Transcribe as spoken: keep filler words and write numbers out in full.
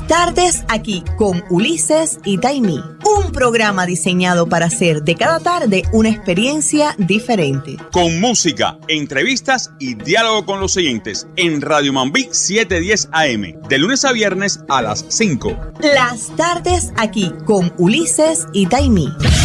Las tardes aquí con Ulises y Taimí. Un programa diseñado para hacer de cada tarde una experiencia diferente. Con música, entrevistas y diálogo con los oyentes en Radio Mambí setecientos diez A M. De lunes a viernes a las cinco. Las tardes aquí con Ulises y Taimí.